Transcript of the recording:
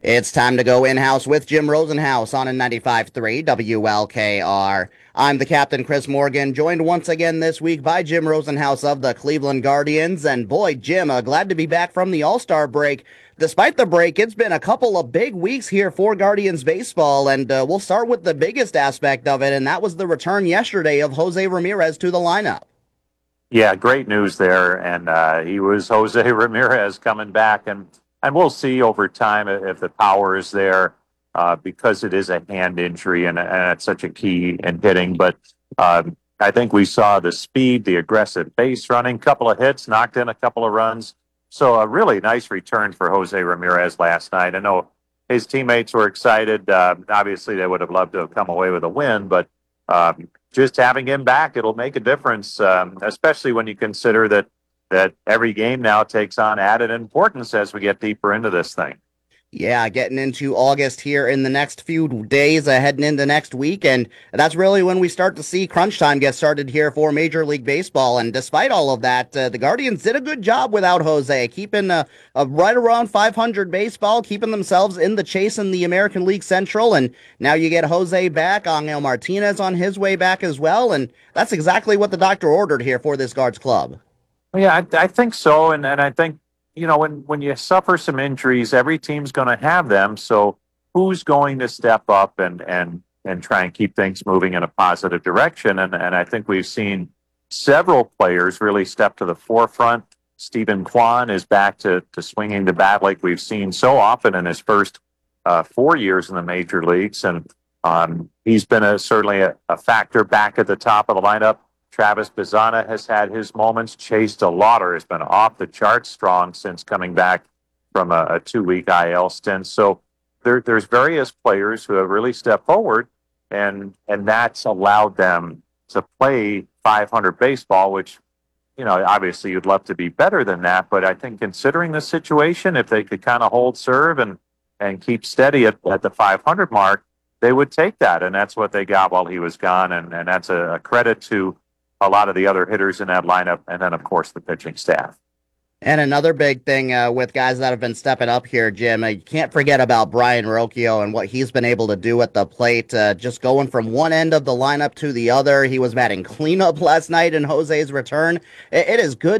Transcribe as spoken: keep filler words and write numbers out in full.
It's time to go in-house with Jim Rosenhaus on a ninety-five point three W L K R. I'm the captain, Chris Morgan, joined once again this week by Jim Rosenhaus of the Cleveland Guardians. And boy, Jim, uh, glad to be back from the All-Star break. Despite the break, it's been a couple of big weeks here for Guardians baseball, and uh, we'll start with the biggest aspect of it, and that was the return yesterday of Jose Ramirez to the lineup. Yeah, great news there. And uh, he was Jose Ramirez coming back. And, and we'll see over time if the power is there uh, because it is a hand injury and, and it's such a key in hitting. But um, I think we saw the speed, the aggressive base running, couple of hits, knocked in a couple of runs. So a really nice return for Jose Ramirez last night. I know his teammates were excited. Uh, obviously, they would have loved to have come away with a win, but um, just having him back, it'll make a difference, um, especially when you consider that that every game now takes on added importance as we get deeper into this thing. Yeah, getting into August here in the next few days, uh, heading into next week, and that's really when we start to see crunch time get started here for Major League Baseball. And despite all of that, uh, the Guardians did a good job without Jose, keeping uh, uh, right around five hundred baseball, keeping themselves in the chase in the American League Central. And now you get Jose back, Angel Martinez on his way back as well, and that's exactly what the doctor ordered here for this Guards club. Yeah, I, I think so, and and I think you know when when you suffer some injuries, every team's going to have them. So who's going to step up and and and try and keep things moving in a positive direction? And and I think we've seen several players really step to the forefront. Stephen Kwan is back to to swinging the bat like we've seen so often in his first uh, four years in the major leagues, and um, he's been a, certainly a, a factor back at the top of the lineup. Travis Bazzana has had his moments. Chase DeLauter has been off the charts strong since coming back from a, a two-week I L stint. So there, there's various players who have really stepped forward, and and that's allowed them to play five hundred baseball, which, you know, obviously you'd love to be better than that. But I think considering the situation, if they could kind of hold serve and, and keep steady at, at the five hundred mark, they would take that. And that's what they got while he was gone. And, and that's a, a credit to a lot of the other hitters in that lineup, and then, of course, the pitching staff. And another big thing uh, with guys that have been stepping up here, Jim, uh, you can't forget about Brian Rocchio and what he's been able to do at the plate, uh, just going from one end of the lineup to the other. He was batting cleanup last night in Jose's return. It, it is good